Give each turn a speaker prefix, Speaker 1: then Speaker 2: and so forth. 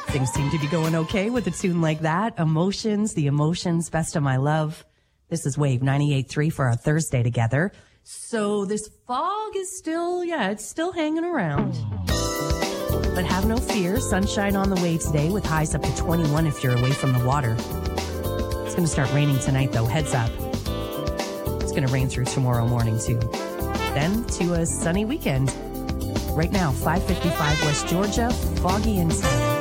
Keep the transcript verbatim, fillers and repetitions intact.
Speaker 1: Things seem to be going okay with a tune like that. Emotions, the emotions, best of my love. This is Wave ninety-eight point three for our Thursday together. So this fog is still, yeah, it's still hanging around. But have no fear. Sunshine on the way today with highs up to twenty-one if you're away from the water. It's going to start raining tonight, though. Heads up. It's going to rain through tomorrow morning, too. Then to a sunny weekend. Right now, five fifty-five West Georgia, foggy and sunny.